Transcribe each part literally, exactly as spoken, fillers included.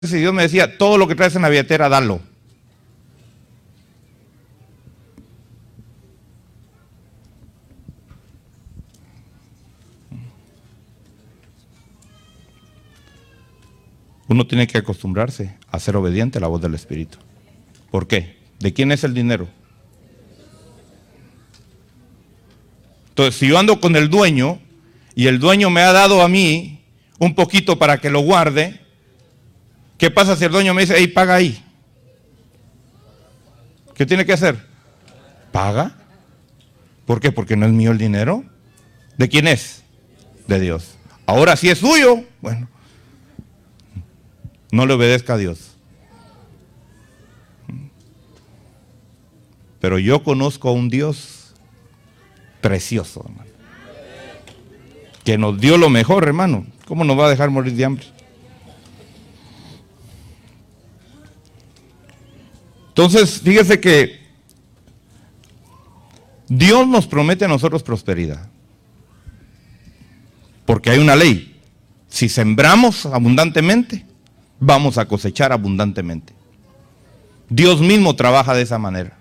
si Dios me decía, todo lo que traes en la billetera, dalo. Uno tiene que acostumbrarse a ser obediente a la voz del Espíritu. ¿Por qué? ¿De quién es el dinero? Entonces, si yo ando con el dueño y el dueño me ha dado a mí un poquito para que lo guarde, ¿qué pasa si el dueño me dice, hey, paga ahí? ¿Qué tiene que hacer? ¿Paga? ¿Por qué? Porque no es mío el dinero. ¿De quién es? De Dios. Ahora, si es suyo, bueno, no le obedezca a Dios. Pero yo conozco a un Dios precioso, hermano, que nos dio lo mejor, hermano. ¿Cómo nos va a dejar morir de hambre? Entonces, fíjese que Dios nos promete a nosotros prosperidad, porque hay una ley. Si sembramos abundantemente, vamos a cosechar abundantemente. Dios mismo trabaja de esa manera.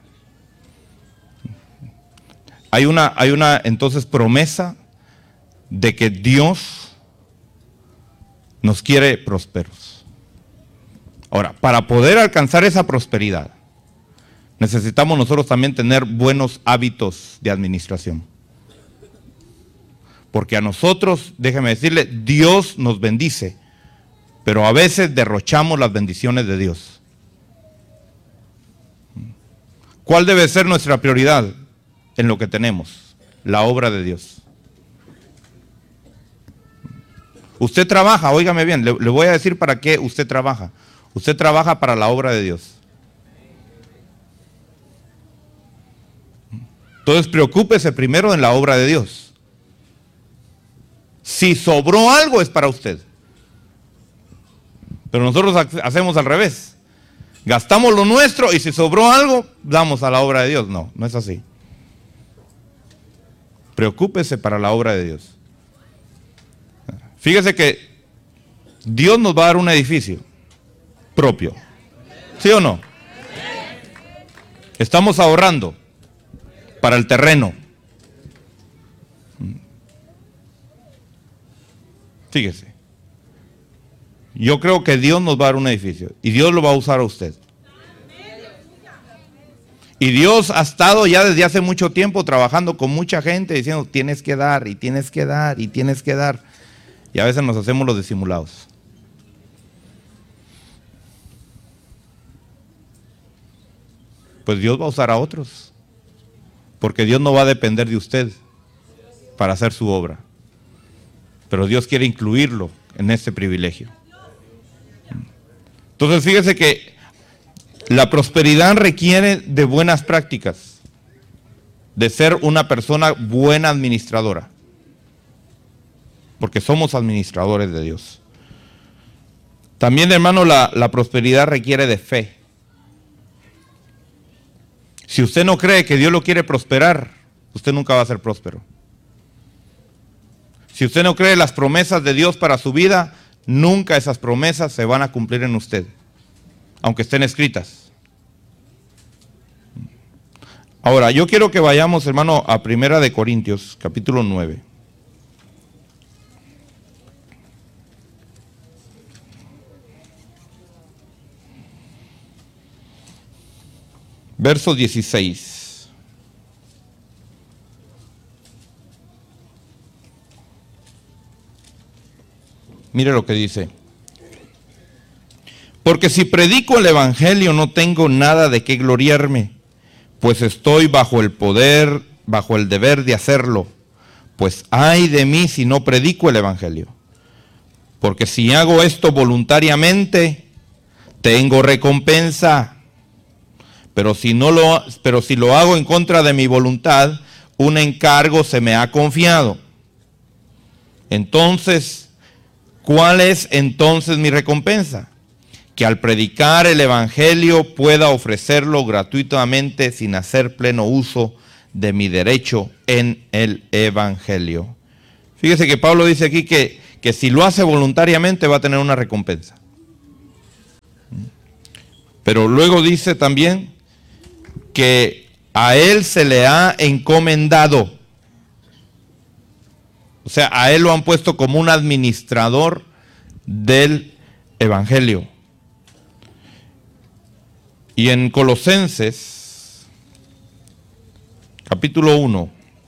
Hay una, hay una entonces promesa de que Dios nos quiere prósperos. Ahora, para poder alcanzar esa prosperidad, necesitamos nosotros también tener buenos hábitos de administración. Porque a nosotros, déjeme decirle, Dios nos bendice, pero a veces derrochamos las bendiciones de Dios. ¿Cuál debe ser nuestra prioridad en lo que tenemos? La obra de Dios. Usted trabaja, óigame bien, le, le voy a decir para qué usted trabaja. Usted trabaja para la obra de Dios. Entonces preocúpese primero en la obra de Dios. Si sobró algo es para usted. Pero nosotros hacemos al revés. Gastamos lo nuestro y si sobró algo, damos a la obra de Dios. No, no es así. Preocúpese para la obra de Dios. Fíjese que Dios nos va a dar un edificio propio. ¿Sí o no? Estamos ahorrando para el terreno. Fíjese. Yo creo que Dios nos va a dar un edificio y Dios lo va a usar a usted. Y Dios ha estado ya desde hace mucho tiempo trabajando con mucha gente diciendo tienes que dar y tienes que dar y tienes que dar. Y a veces nos hacemos los disimulados. Pues Dios va a usar a otros. Porque Dios no va a depender de usted para hacer su obra. Pero Dios quiere incluirlo en este privilegio. Entonces fíjese que la prosperidad requiere de buenas prácticas, de ser una persona buena administradora, porque somos administradores de Dios. También, hermano, la, la prosperidad requiere de fe. Si usted no cree que Dios lo quiere prosperar, usted nunca va a ser próspero. Si usted no cree las promesas de Dios para su vida, nunca esas promesas se van a cumplir en usted, aunque estén escritas. Ahora, yo quiero que vayamos, hermano, a Primera de Corintios, capítulo nueve. Verso dieciséis. Mire lo que dice. Porque si predico el evangelio no tengo nada de qué gloriarme, pues estoy bajo el poder, bajo el deber de hacerlo. Pues ay de mí si no predico el evangelio. Porque si hago esto voluntariamente, tengo recompensa. Pero si no lo, pero si lo hago en contra de mi voluntad, un encargo se me ha confiado. Entonces, ¿cuál es entonces mi recompensa? Que al predicar el evangelio pueda ofrecerlo gratuitamente sin hacer pleno uso de mi derecho en el evangelio. Fíjese que Pablo dice aquí que, que si lo hace voluntariamente va a tener una recompensa. Pero luego dice también que a él se le ha encomendado. O sea, a él lo han puesto como un administrador del evangelio. Y en Colosenses, capítulo uno,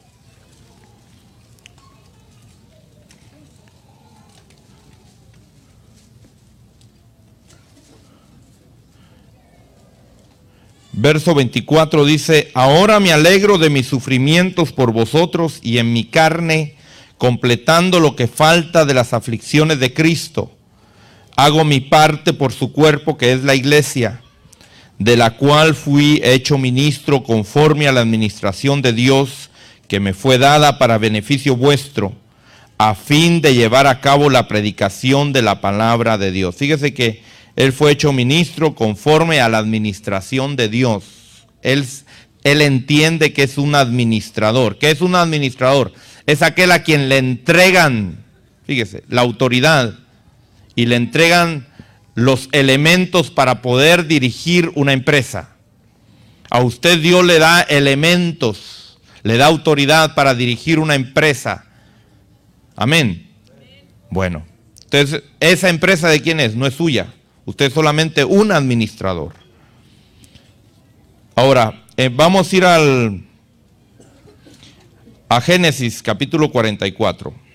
verso veinticuatro dice: ahora me alegro de mis sufrimientos por vosotros y en mi carne, completando lo que falta de las aflicciones de Cristo, hago mi parte por su cuerpo, que es la iglesia, de la cual fui hecho ministro conforme a la administración de Dios que me fue dada para beneficio vuestro, a fin de llevar a cabo la predicación de la palabra de Dios. Fíjese que él fue hecho ministro conforme a la administración de Dios. Él, él entiende que es un administrador. ¿Qué es un administrador? Es aquel a quien le entregan, fíjese, la autoridad y le entregan los elementos para poder dirigir una empresa. A usted Dios le da elementos, le da autoridad para dirigir una empresa. Amén. Bueno, entonces, ¿esa empresa de quién es? No es suya. Usted es solamente un administrador. Ahora, eh, vamos a ir al, a Génesis capítulo cuarenta y cuatro.